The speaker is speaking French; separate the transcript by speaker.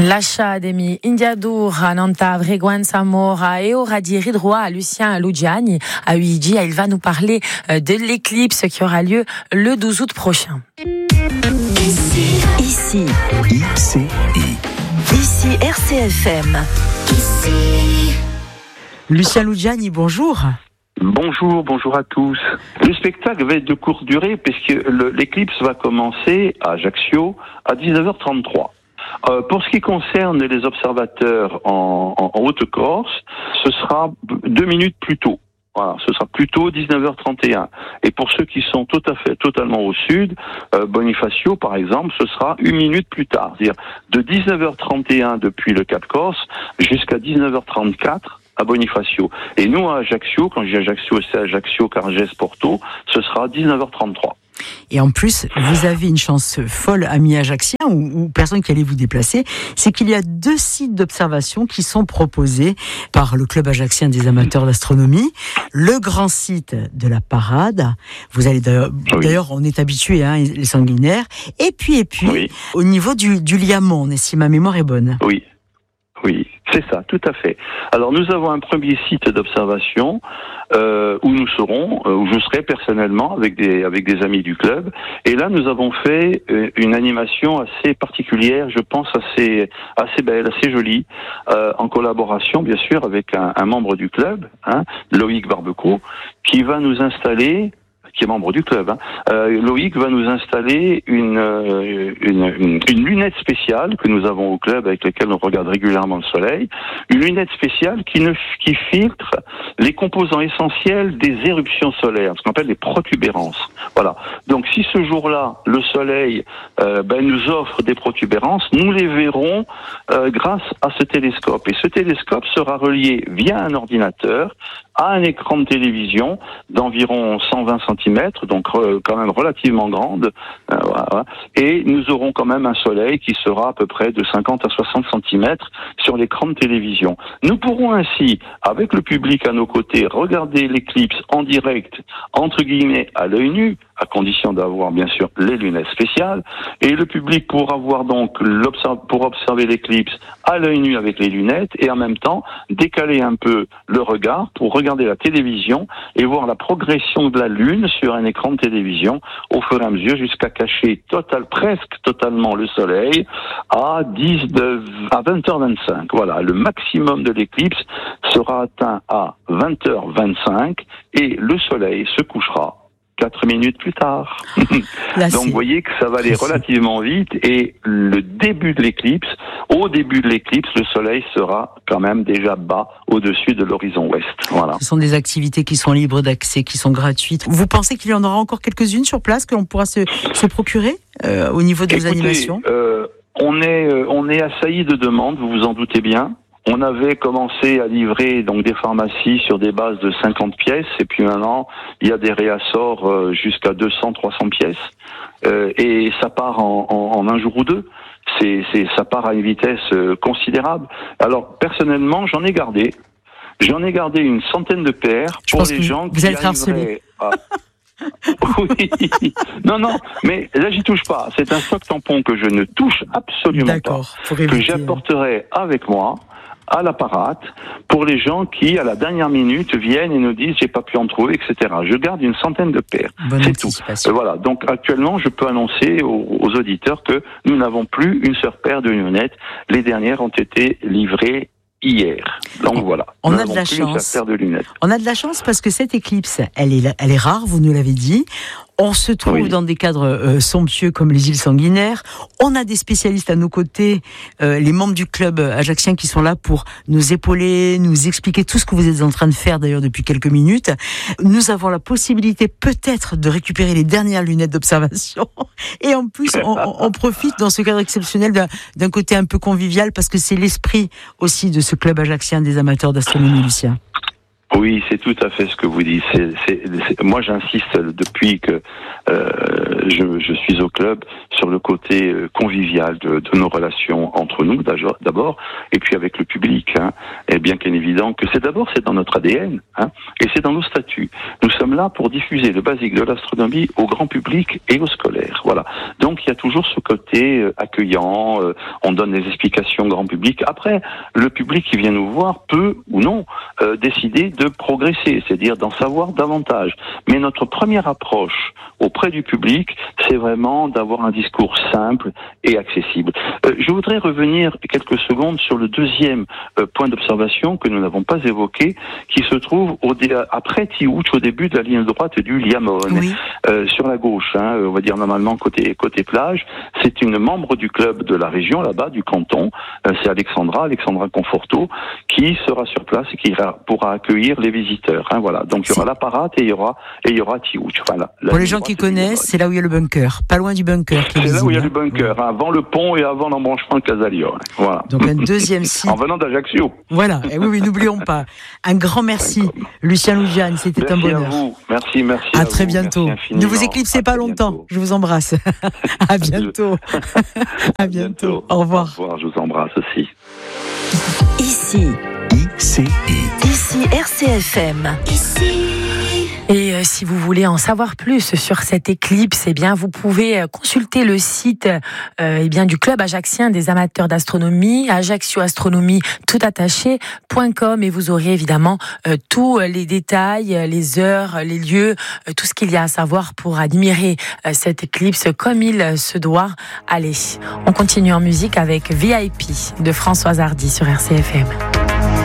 Speaker 1: Lasciatemi indiadura nanta Vreguan Samora et ora di ridroit à Lucien Lugiani à UIG. Il va nous parler de l'éclipse qui aura lieu le 12 août prochain.
Speaker 2: Ici RCFM.
Speaker 3: Lucien Lugiani, bonjour.
Speaker 4: Bonjour à tous. Le spectacle va être de courte durée puisque l'éclipse va commencer à Ajaccio à 19h33. Pour ce qui concerne les observateurs en Haute-Corse, ce sera 2 minutes plus tôt. Voilà, ce sera plutôt 19h31. Et pour ceux qui sont totalement au sud, Bonifacio par exemple, ce sera 1 minute plus tard. C'est-à-dire de 19h31 depuis le Cap Corse jusqu'à 19h34 à Bonifacio. Et nous à Ajaccio, quand je dis Ajaccio, c'est Ajaccio, Cargès, Porto, ce sera 19h33.
Speaker 3: Et en plus, vous avez une chance folle, amis ajaxiens ou personne qui allait vous déplacer, c'est qu'il y a 2 sites d'observation qui sont proposés par le club ajaxien des amateurs d'astronomie. Le grand site de la Parade, vous allez d'ailleurs on est habitué, les sanguinaires, et puis oui. Au niveau du Liamont, si ma mémoire est bonne.
Speaker 4: Oui, c'est ça, tout à fait. Alors nous avons un premier site d'observation où nous serons, où je serai personnellement avec des amis du club. Et là, nous avons fait une animation assez particulière, je pense assez belle, assez jolie, en collaboration bien sûr avec un membre du club, Loïc Barbeco, qui va nous installer. Qui est membre du club. Loïc va nous installer une lunette spéciale que nous avons au club avec laquelle on regarde régulièrement le soleil. Une lunette spéciale qui filtre les composants essentiels des éruptions solaires, ce qu'on appelle les protubérances. Voilà. Donc si ce jour-là, le soleil nous offre des protubérances, nous les verrons grâce à ce télescope. Et ce télescope sera relié via un ordinateur à un écran de télévision d'environ 120 cm, donc quand même relativement grande, voilà. Et nous aurons quand même un soleil qui sera à peu près de 50 à 60 cm sur l'écran de télévision. Nous pourrons ainsi, avec le public à nos côtés, regarder l'éclipse en direct, entre guillemets, à l'œil nu, à condition d'avoir bien sûr les lunettes spéciales, et le public pourra voir donc pour observer l'éclipse à l'œil nu avec les lunettes, et en même temps décaler un peu le regard pour regarder la télévision et voir la progression de la Lune sur un écran de télévision au fur et à mesure jusqu'à cacher presque totalement le soleil à 20h25. Voilà, le maximum de l'éclipse sera atteint à 20h25 et le soleil se couchera 4 minutes plus tard. Donc vous voyez que ça va aller relativement vite et au début de l'éclipse, le soleil sera quand même déjà bas au-dessus de l'horizon ouest. Voilà. Ce
Speaker 3: sont des activités qui sont libres d'accès, qui sont gratuites. Vous pensez qu'il y en aura encore quelques-unes sur place que l'on pourra se procurer au niveau de vos animations ?
Speaker 4: On est assailli de demandes, vous vous en doutez bien. On avait commencé à livrer donc des pharmacies sur des bases de 50 pièces et puis maintenant il y a des réassorts jusqu'à 200-300 pièces et ça part en un jour ou deux. Ça part à une vitesse considérable. Alors personnellement j'en ai gardé une centaine de paires pour les gens qui arriveraient à... Oui. Non, mais là j'y touche pas. C'est un stock tampon que je ne touche absolument pas, que j'apporterai avec moi à la parade pour les gens qui, à la dernière minute, viennent et nous disent j'ai pas pu en trouver, etc. Je garde une centaine de paires. C'est tout. Voilà. Donc actuellement, je peux annoncer aux auditeurs que nous n'avons plus une seule paire de lunettes. Les dernières ont été livrées hier. Donc voilà.
Speaker 3: On a de la chance. On a de la chance parce que cette éclipse, elle est rare, vous nous l'avez dit. On se trouve dans des cadres somptueux comme les îles sanguinaires. On a des spécialistes à nos côtés, les membres du club ajaxien qui sont là pour nous épauler, nous expliquer tout ce que vous êtes en train de faire d'ailleurs depuis quelques minutes. Nous avons la possibilité peut-être de récupérer les dernières lunettes d'observation. Et en plus, on profite dans ce cadre exceptionnel d'un côté un peu convivial parce que c'est l'esprit aussi de ce club ajaxien des amateurs d'astronomie, Lucien.
Speaker 4: Oui, c'est tout à fait ce que vous dites. Moi, j'insiste depuis que je suis au club sur le côté convivial de nos relations entre nous d'abord, et puis avec le public. Et bien évident que c'est dans notre ADN, et c'est dans nos statuts. Nous sommes là pour diffuser le basique de l'astronomie au grand public et aux scolaires. Voilà. Donc il y a toujours ce côté accueillant. On donne des explications au grand public. Après, le public qui vient nous voir peut ou non décider de progresser, c'est-à-dire d'en savoir davantage. Mais notre première approche auprès du public, c'est vraiment d'avoir un discours simple et accessible. Je voudrais revenir quelques secondes sur le deuxième point d'observation que nous n'avons pas évoqué, qui se trouve après Tiouch, au début de la ligne droite du Liamone, oui. Sur la gauche, on va dire normalement côté plage. C'est une membre du club de la région, là-bas, du canton, c'est Alexandra Conforto, qui sera sur place et qui pourra accueillir les visiteurs. Voilà. Donc il y aura la parade et il y aura Tiouch. Voilà.
Speaker 3: Pour les gens qui connaissent, c'est là où il y a le bunker, pas loin du bunker.
Speaker 4: C'est là où il y a le bunker, avant le pont et avant l'embranchement de Casalio. Voilà.
Speaker 3: Donc un deuxième site.
Speaker 4: En venant d'Ajaccio.
Speaker 3: Voilà. Et oui, n'oublions pas. Un grand merci, Lucien Lougiane. C'était un bonheur.
Speaker 4: Merci à vous. Merci.
Speaker 3: À très bientôt. Ne vous éclipsez pas longtemps. Je vous embrasse. À bientôt. À bientôt. Au revoir.
Speaker 4: Au revoir. Je vous embrasse aussi.
Speaker 2: Ici RCFM.
Speaker 1: Et si vous voulez en savoir plus sur cette éclipse, eh bien vous pouvez consulter le site du club ajaccien des amateurs d'astronomie, ajaccioastronomie.com, et vous aurez évidemment tous les détails, les heures, les lieux, tout ce qu'il y a à savoir pour admirer cette éclipse comme il se doit. Allez, on continue en musique avec VIP de Françoise Hardy sur RCFM.